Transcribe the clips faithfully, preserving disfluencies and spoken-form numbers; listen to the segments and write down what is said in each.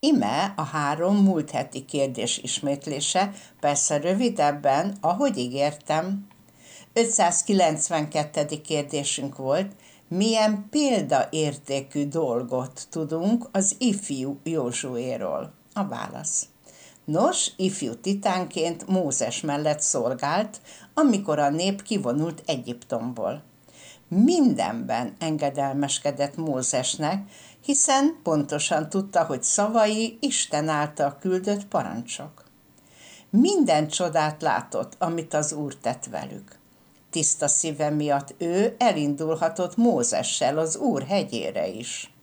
Ime a három múlt heti kérdés ismétlése, persze rövidebben, ahogy ígértem. ötszázkilencvenkettedik kérdésünk volt, milyen példaértékű dolgot tudunk az ifjú Józsuéról? A válasz. Nos, ifjú titánként Mózes mellett szolgált, amikor a nép kivonult Egyiptomból. Mindenben engedelmeskedett Mózesnek, hiszen pontosan tudta, hogy szavai Isten által küldött parancsok. Minden csodát látott, amit az Úr tett velük. Tiszta szíve miatt ő elindulhatott Mózessel az Úr hegyére is.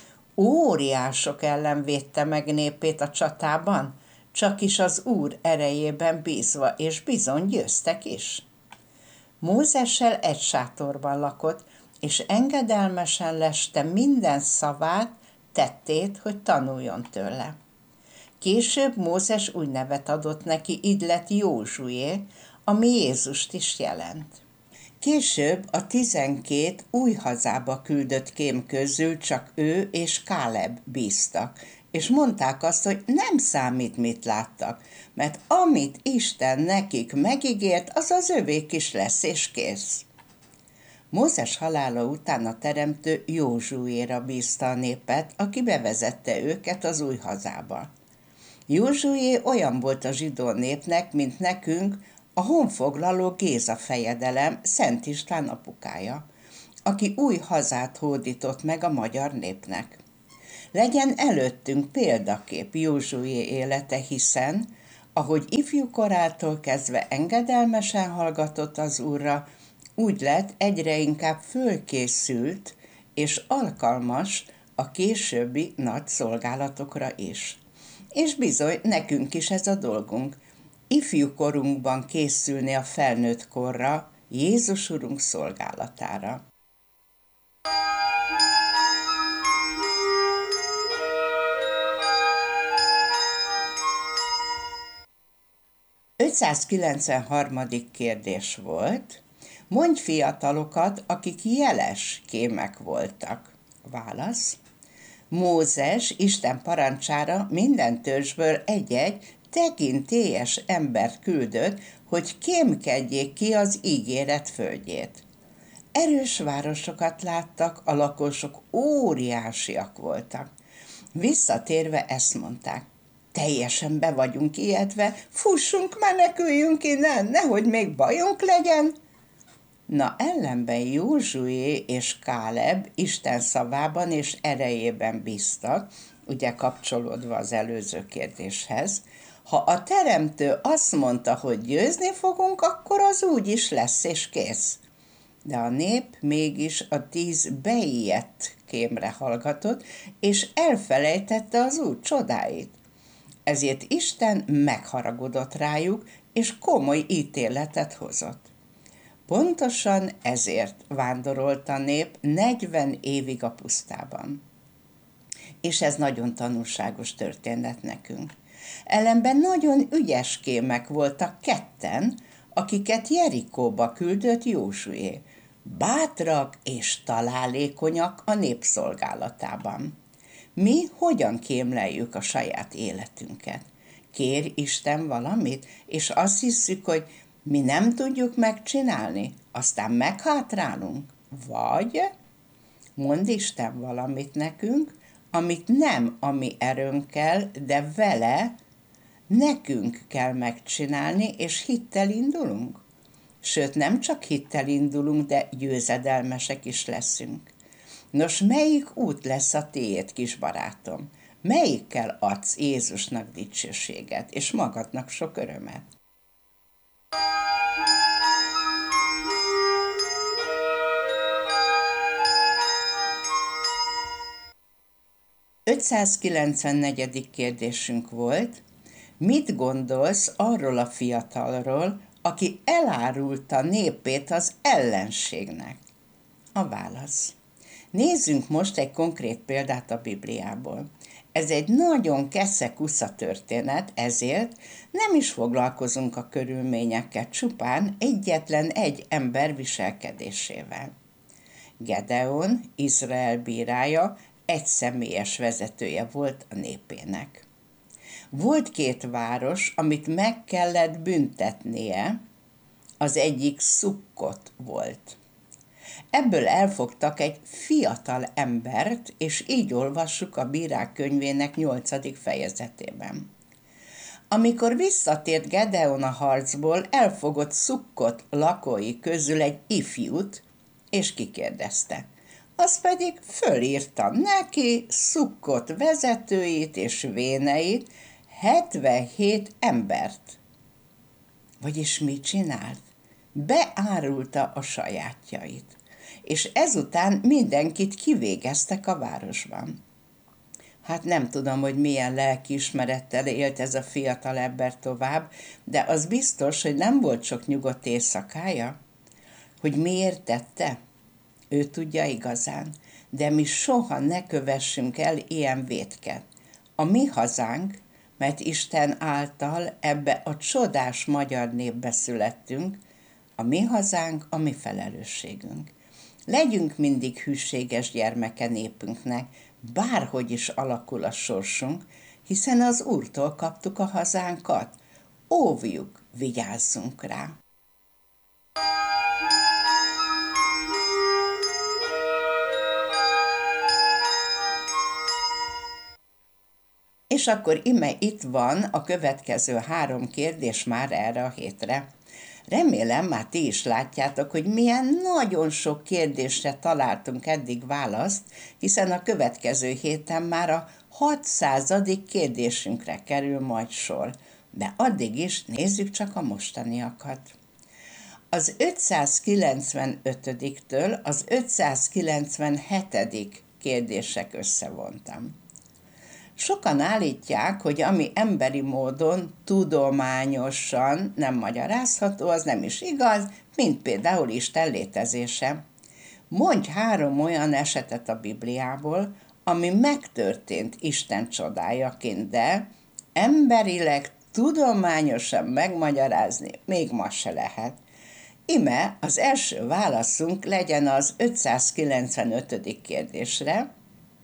Óriások ellen védte meg népét a csatában, csak is az Úr erejében bízva, és bizony győztek is. Mózessel egy sátorban lakott, és engedelmesen leste minden szavát, tettét, hogy tanuljon tőle. Később Mózes úgy nevet adott neki, így lett Józsué, ami Jézust is jelent. Később a tizenkét új hazába küldött kém közül csak ő és Káleb bíztak, és mondták azt, hogy nem számít, mit láttak, mert amit Isten nekik megígért, az az övék is lesz, és kész. Mózes halála után a teremtő Józsuéra bízta a népet, aki bevezette őket az új hazába. Józsué olyan volt a zsidó népnek, mint nekünk a honfoglaló Géza fejedelem, Szent István apukája, aki új hazát hódított meg a magyar népnek. Legyen előttünk példakép Józsué élete, hiszen, ahogy ifjúkorától kezdve engedelmesen hallgatott az Úrra, úgy lett egyre inkább fölkészült és alkalmas a későbbi nagy szolgálatokra is. És bizony, nekünk is ez a dolgunk, ifjúkorunkban készülni a felnőtt korra, Jézus Urunk szolgálatára. ötszázkilencvenharmadik kérdés volt, mondj fiatalokat, akik jeles kémek voltak. Válasz. Mózes Isten parancsára minden törzsből egy-egy tekintélyes embert küldött, hogy kémkedjék ki az ígéret földjét. Erős városokat láttak, a lakosok óriásiak voltak. Visszatérve ezt mondták, teljesen be vagyunk ijedve, fussunk, meneküljünk innen, nehogy még bajunk legyen. Na ellenben Józsué és Káleb Isten szavában és erejében bíztak, ugye kapcsolódva az előző kérdéshez, ha a teremtő azt mondta, hogy győzni fogunk, akkor az úgy is lesz és kész. De a nép mégis a tíz beijedt kémre hallgatott, és elfelejtette az Úr csodáit. Ezért Isten megharagudott rájuk, és komoly ítéletet hozott. Pontosan ezért vándorolt a nép negyven évig a pusztában. És ez nagyon tanulságos történet nekünk. Ellenben nagyon ügyes kémek voltak ketten, akiket Jerikóba küldött Józsué. Bátrak és találékonyak a nép szolgálatában. Mi hogyan kémleljük a saját életünket? Kér Isten valamit, és azt hiszük, hogy mi nem tudjuk megcsinálni, aztán meghátrálunk? Vagy mond Isten valamit nekünk, amit nem a mi erőnkkel, de vele nekünk kell megcsinálni, és hittel indulunk? Sőt, nem csak hittel indulunk, de győzedelmesek is leszünk. Nos, melyik út lesz a tiéd, kis barátom? Melyikkel adsz Jézusnak dicsőséget, és magadnak sok örömet? ötszázkilencvennegyedik kérdésünk volt, mit gondolsz arról a fiatalról, aki elárulta népét az ellenségnek? A válasz. Nézzünk most egy konkrét példát a Bibliából. Ez egy nagyon keszekusza történet, ezért nem is foglalkozunk a körülményekkel, csupán egyetlen egy ember viselkedésével. Gedeon, Izrael bírája, egyszemélyes vezetője volt a népének. Volt két város, amit meg kellett büntetnie, az egyik Szukkot volt. Ebből elfogtak egy fiatal embert, és így olvassuk a Bírák könyvének nyolcadik fejezetében. Amikor visszatért Gedeon a harcból, elfogott Szukkot lakói közül egy ifjút, és kikérdezte. Az pedig fölírta neki Szukkot vezetőit és véneit, hetvenhét embert. Vagyis mit csinált? Beárulta a sajátjait, és ezután mindenkit kivégeztek a városban. Hát nem tudom, hogy milyen lelkiismerettel élt ez a fiatal ember tovább, de az biztos, hogy nem volt sok nyugodt éjszakája. Hogy miért tette? Ő tudja igazán, de mi soha ne kövessünk el ilyen vétket. A mi hazánk, mert Isten által ebbe a csodás magyar népbe születtünk, a mi hazánk a mi felelősségünk. Legyünk mindig hűséges gyermeke népünknek, bárhogy is alakul a sorsunk, hiszen az Úrtól kaptuk a hazánkat. Óvjuk, vigyázzunk rá! És akkor ime itt van a következő három kérdés már erre a hétre. Remélem, már ti is látjátok, hogy milyen nagyon sok kérdésre találtunk eddig választ, hiszen a következő héten már a hatszázadik kérdésünkre kerül majd sor. De addig is nézzük csak a mostaniakat. Az ötszázkilencvenötödiktől az ötszázkilencvenhetedik kérdések összevontam. Sokan állítják, hogy ami emberi módon, tudományosan nem magyarázható, az nem is igaz, mint például Isten létezése. Mondj három olyan esetet a Bibliából, ami megtörtént Isten csodájaként, de emberileg, tudományosan megmagyarázni még ma se lehet. Ime az első válaszunk legyen az ötszázkilencvenötödik kérdésre,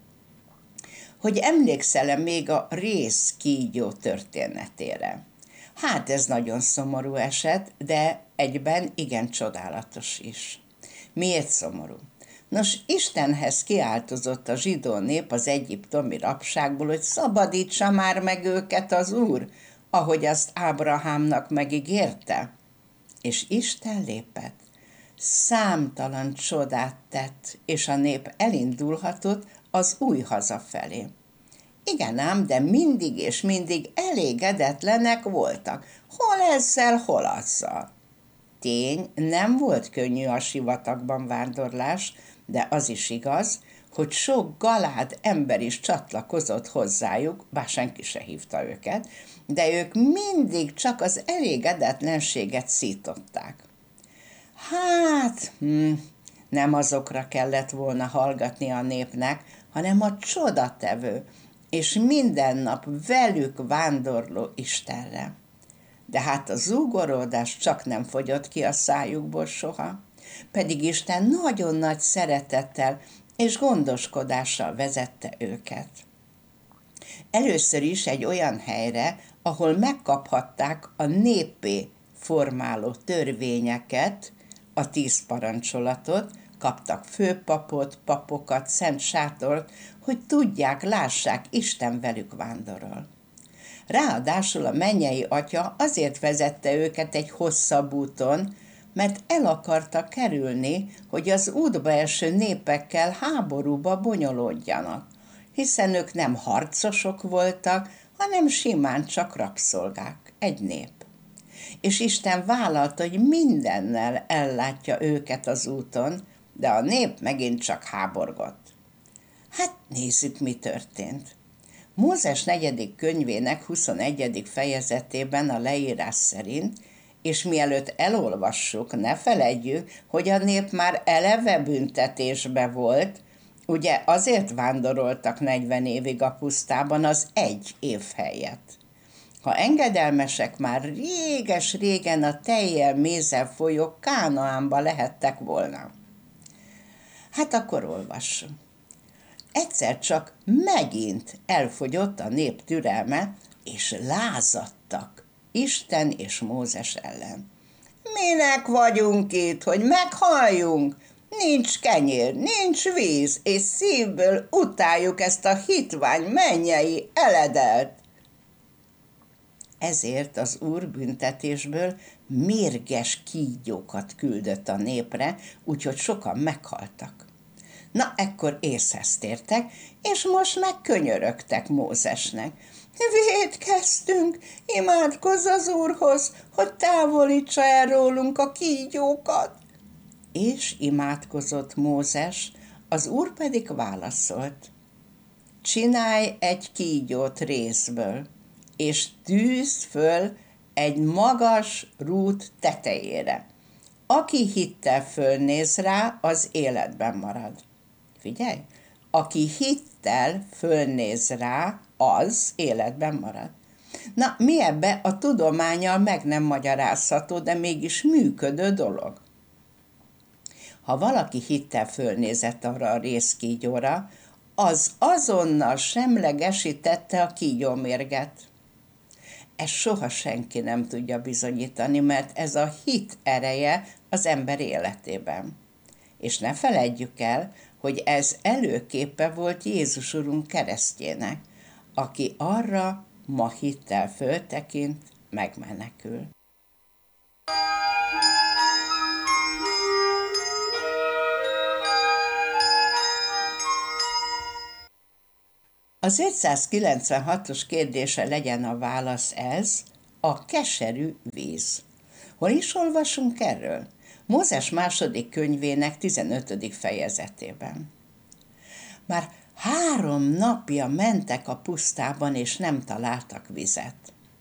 hogy emlékszel-e még a rézkígyó történetére. Hát ez nagyon szomorú eset, de egyben igen csodálatos is. Miért szomorú? Nos, Istenhez kiáltozott a zsidó nép az egyiptomi rabságból, hogy szabadítsa már meg őket az Úr, ahogy azt Ábrahámnak megígérte. És Isten lépett, számtalan csodát tett, és a nép elindulhatott az új haza felé. Igen ám, de mindig és mindig elégedetlenek voltak, hol ezzel, hol azzal. Tény, nem volt könnyű a sivatagban vándorlás, de az is igaz, hogy sok galád ember is csatlakozott hozzájuk, bár senki se hívta őket, de ők mindig csak az elégedetlenséget szították. Hát, hm, nem azokra kellett volna hallgatni a népnek, hanem a csodatevő, és minden nap velük vándorló Istenre. De hát a zúgorodás csak nem fogyott ki a szájukból soha, pedig Isten nagyon nagy szeretettel és gondoskodással vezette őket. Először is egy olyan helyre, ahol megkaphatták a néppé formáló törvényeket, a tíz parancsolatot, kaptak főpapot, papokat, szent sátort, hogy tudják, lássák, Isten velük vándorol. Ráadásul a mennyei atya azért vezette őket egy hosszabb úton, mert el akarta kerülni, hogy az útba eső népekkel háborúba bonyolódjanak, hiszen ők nem harcosok voltak, hanem simán csak rabszolgák, egy nép. És Isten vállalta, hogy mindennel ellátja őket az úton, de a nép megint csak háborgott. Hát nézzük, mi történt. Mózes negyedik könyvének huszonegyedik fejezetében a leírás szerint, és mielőtt elolvassuk, ne feledjük, hogy a nép már eleve büntetésbe volt, ugye azért vándoroltak negyven évig a pusztában az egy év helyett. Ha engedelmesek, már réges-régen a tejjel, mézzel folyó Kánaánba lehettek volna. Hát akkor olvassuk. Egyszer csak megint elfogyott a nép türelme, és lázadtak Isten és Mózes ellen. Minek vagyunk itt, hogy meghalljunk? Nincs kenyér, nincs víz, és szívből utáljuk ezt a hitvány mennyei eledelt. Ezért az Úr büntetésből mérges kígyókat küldött a népre, úgyhogy sokan meghaltak. Na, ekkor észhez tértek, és most megkönyörögtek Mózesnek. Vétkeztünk, imádkozz az Úrhoz, hogy távolítsa el rólunk a kígyókat. És imádkozott Mózes, az Úr pedig válaszolt. Csinálj egy kígyót rézből, és tűzd föl egy magas rút tetejére. Aki hittel fölnéz rá, az életben marad. Figyelj! Aki hittel fölnéz rá, az életben marad. Na, mi ebbe a tudománnyal meg nem magyarázható, de mégis működő dolog. Ha valaki hittel fölnézett arra a rézkígyóra, az azonnal semlegesítette a kígyómérget. Ezt soha senki nem tudja bizonyítani, mert ez a hit ereje az ember életében. És ne feledjük el, hogy ez előképe volt Jézus Urunk keresztjének, aki arra ma hittel föltekint, megmenekül. Az ötszázkilencvenhatos kérdése legyen a válasz ez, a keserű víz. Hol is olvasunk erről? Mózes második könyvének tizenötödik fejezetében. Már három napja mentek a pusztában, és nem találtak vizet.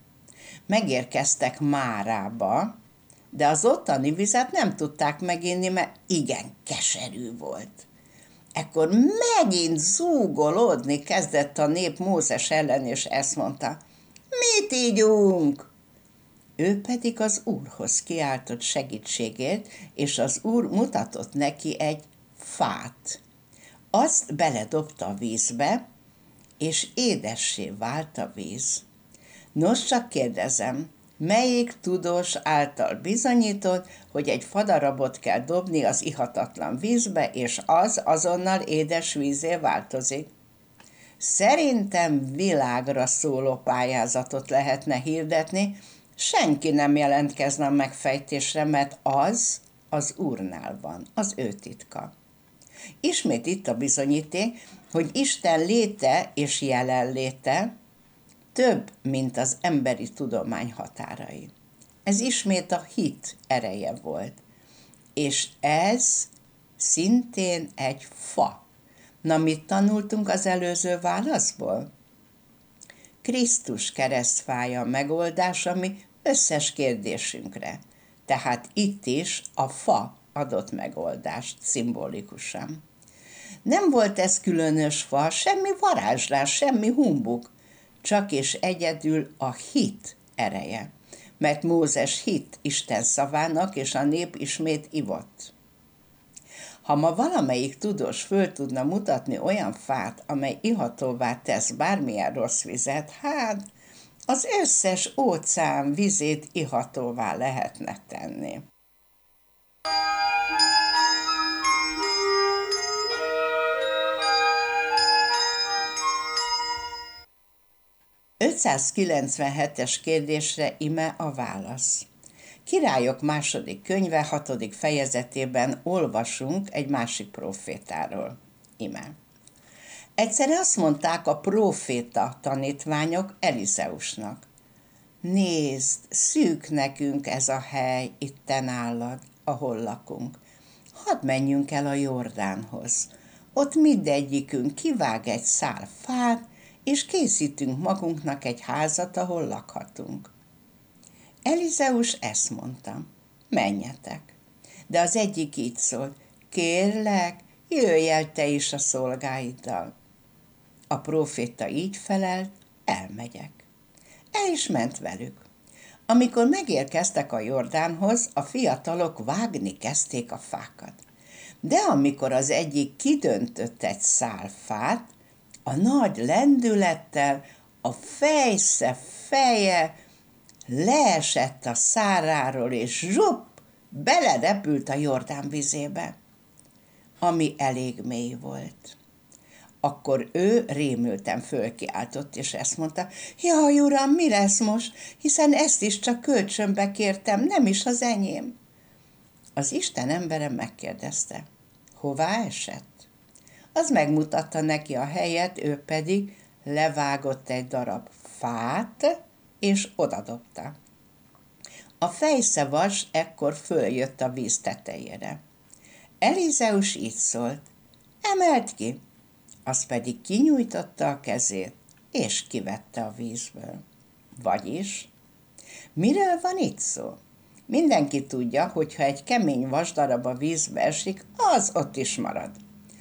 Megérkeztek Márába, de az ottani vizet nem tudták meginni, mert igen keserű volt. Ekkor megint zúgolódni kezdett a nép Mózes ellen, és ezt mondta, mit ígyunk? Ő pedig az Úrhoz kiáltott segítségért, és az Úr mutatott neki egy fát. Azt beledobta a vízbe, és édessé vált a víz. Nos, csak kérdezem, melyik tudós által bizonyított, hogy egy fadarabot kell dobni az ihatatlan vízbe, és az azonnal édes vízzé változik? Szerintem világra szóló pályázatot lehetne hirdetni, senki nem jelentkezne a megfejtésre, mert az az Úrnál van, az ő titka. Ismét itt a bizonyíték, hogy Isten léte és jelenléte több, mint az emberi tudomány határai. Ez ismét a hit ereje volt. És ez szintén egy fa. Na, mit tanultunk az előző válaszból? Krisztus keresztfája a megoldás, ami összes kérdésünkre. Tehát itt is a fa adott megoldást szimbolikusan. Nem volt ez különös fa, semmi varázslás, semmi humbuk, csak és egyedül a hit ereje. Mert Mózes hit Isten szavának, és a nép ismét ivott. Ha ma valamelyik tudós föl tudna mutatni olyan fát, amely ihatóvá tesz bármilyen rossz vizet, hát az összes óceán vizét ihatóvá lehetne tenni. ötszázkilencvenhetes kérdésre ime a válasz. Királyok második könyve hatodik fejezetében olvasunk egy másik prófétáról. Ime. Egyszer azt mondták a próféta tanítványok Elizeusnak. Nézd, szűk nekünk ez a hely itten állad, ahol lakunk. Hadd menjünk el a Jordánhoz. Ott mindegyikünk kivág egy szál fát, és készítünk magunknak egy házat, ahol lakhatunk. Elizeus ezt mondta, menjetek. De az egyik így szólt, kérlek, jöjj el te is a szolgáiddal. A próféta így felelt, elmegyek. El is ment velük. Amikor megérkeztek a Jordánhoz, a fiatalok vágni kezdték a fákat. De amikor az egyik kidöntött egy szál fát, a nagy lendülettel a fejsze feje leesett a száráról, és zsupp, belerepült a Jordán vizébe, ami elég mély volt. Akkor ő rémülten fölkiáltott, és ezt mondta: jaj, uram, mi lesz most, hiszen ezt is csak kölcsönbe kértem, nem is az enyém. Az Isten embere megkérdezte: hová esett? Az megmutatta neki a helyet, ő pedig levágott egy darab fát, és odadobta. A fejszevas ekkor följött a víz tetejére. Elizeus így szólt: emeld ki! Az pedig kinyújtotta a kezét, és kivette a vízből. Vagyis, miről van itt szó? Mindenki tudja, hogy ha egy kemény vasdarab a vízbe esik, az ott is marad.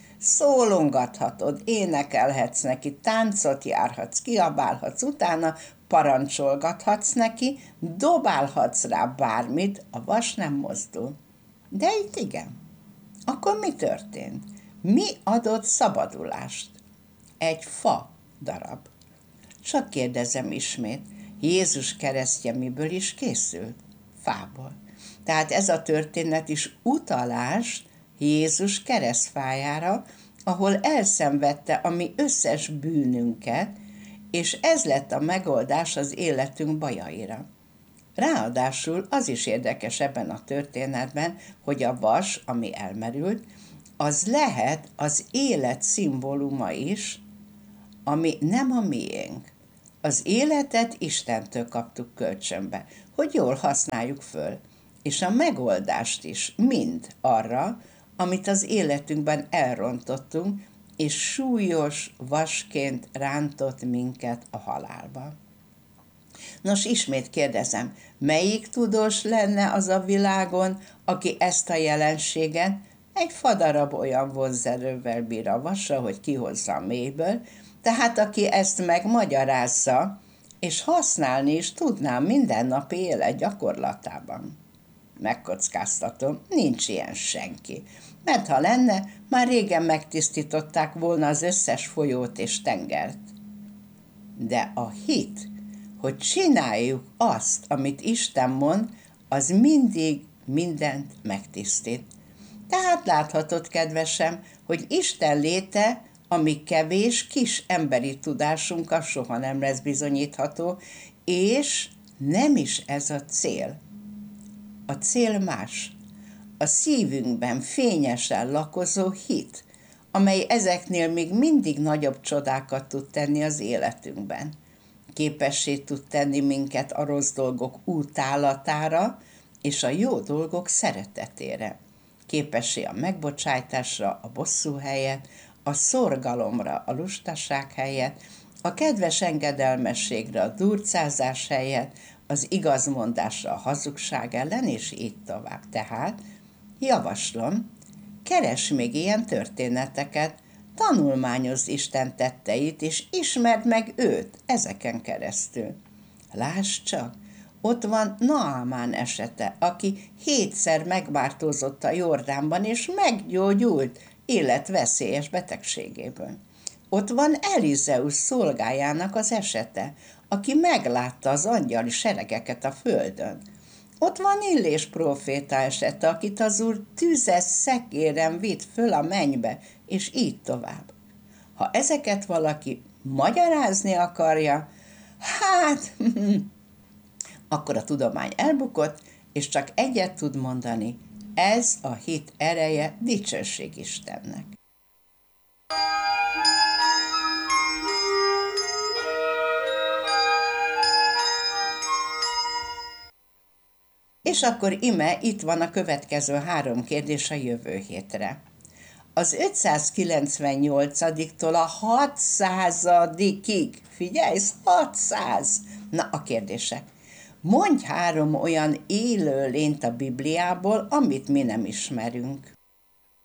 Szólongathatod, énekelhetsz neki, táncot járhatsz, kiabálhatsz utána, parancsolgathatsz neki, dobálhatsz rá bármit, a vas nem mozdul. De itt igen. Akkor mi történt? Mi adott szabadulást? Egy fa darab. Csak kérdezem ismét, Jézus keresztje miből is készült? Fából. Tehát ez a történet is utalás Jézus keresztfájára, ahol elszenvedte a mi összes bűnünket, és ez lett a megoldás az életünk bajaira. Ráadásul az is érdekes ebben a történetben, hogy a vas, ami elmerült, az lehet az élet szimbóluma is, ami nem a miénk. Az életet Istentől kaptuk kölcsönbe, hogy jól használjuk föl, és a megoldást is mind arra, amit az életünkben elrontottunk, és súlyos vasként rántott minket a halálba. Nos, ismét kérdezem, melyik tudós lenne az a világon, aki ezt a jelenséget, egy fadarab olyan vonzerővel bír a vasra, hogy kihozza a mélyből, tehát aki ezt megmagyarázza, és használni is tudná mindennapi élet gyakorlatában. Megkockáztatom, nincs ilyen senki, mert ha lenne, már régen megtisztították volna az összes folyót és tengert. De a hit, hogy csináljuk azt, amit Isten mond, az mindig mindent megtisztít. Tehát láthatod, kedvesem, hogy Isten léte, ami kevés, kis emberi tudásunkkal soha nem lesz bizonyítható, és nem is ez a cél. A cél más. A szívünkben fényesen lakozó hit, amely ezeknél még mindig nagyobb csodákat tud tenni az életünkben. Képessé tud tenni minket a rossz dolgok utálatára és a jó dolgok szeretetére. Képessé a megbocsájtásra, a bosszú helyett, a szorgalomra, a lustaság helyett, a kedves engedelmességre, a durcázás helyett, az igazmondásra, a hazugság ellen, és így tovább. Tehát javaslom, keresd még ilyen történeteket, tanulmányozz Isten tetteit, és ismerd meg őt ezeken keresztül. Lásd csak, ott van Naamán esete, aki hétszer megváltozott a Jordánban, és meggyógyult életveszélyes betegségéből. Ott van Elizeus szolgájának az esete, aki meglátta az angyali seregeket a földön. Ott van Illés próféta esete, akit az Úr tüzes szekéren vitt föl a mennybe, és így tovább. Ha ezeket valaki magyarázni akarja, hát, akkor a tudomány elbukott, és csak egyet tud mondani, ez a hit ereje, dicsőség Istennek. És akkor ime, itt van a következő három kérdés a jövő hétre. Az ötszázkilencvennyolcadiktól a hatszázadikig, figyelj, hatszáz! Na, a kérdések. Mondj három olyan élő lényt a Bibliából, amit mi nem ismerünk.